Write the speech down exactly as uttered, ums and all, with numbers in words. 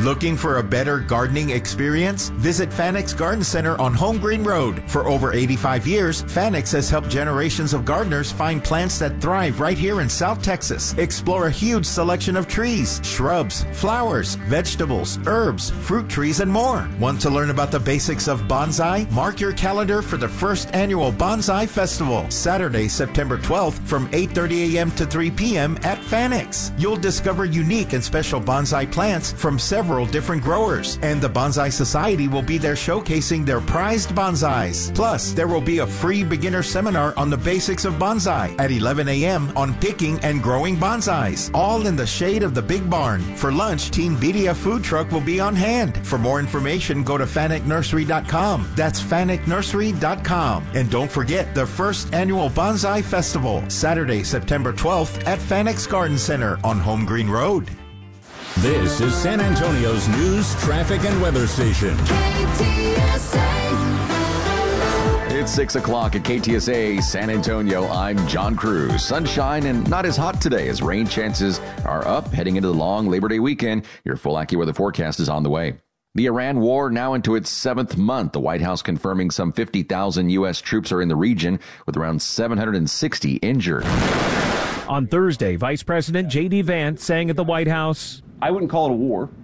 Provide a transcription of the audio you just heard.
Looking for a better gardening experience? Visit Fanex Garden Center on Home Green Road. For over eighty-five years, Fanex has helped generations of gardeners find plants that thrive right here in South Texas. Explore a huge selection of trees, shrubs, flowers, vegetables, herbs, fruit trees, and more. Want to learn about the basics of bonsai? Mark your calendar for the first annual Bonsai Festival, Saturday, September twelfth from eight thirty a.m. to three p.m. at Fanex. You'll discover unique and special bonsai plants from several different growers, and the Bonsai Society will be there showcasing their prized bonsais. Plus, there will be a free beginner seminar on the basics of bonsai at eleven a.m. on picking and growing bonsais, all in the shade of the Big Barn. For lunch, Team Bedia food truck will be on hand. For more information, go to fanek nursery dot com. That's fanek nursery dot com. And don't forget the first annual Bonsai Festival, Saturday, September twelfth at Fanex Garden Center on Home Green Road. This is San Antonio's news, traffic, and weather station. K T S A. It's six o'clock at K T S A San Antonio. I'm John Cruz. Sunshine and not as hot today as rain chances are up heading into the long Labor Day weekend. Your full AccuWeather forecast is on the way. The Iran war now into its seventh month. The White House confirming some fifty thousand U S troops are in the region, with around seven hundred sixty injured. On Thursday, Vice President J D. Vance saying at the White House, I wouldn't call it a war.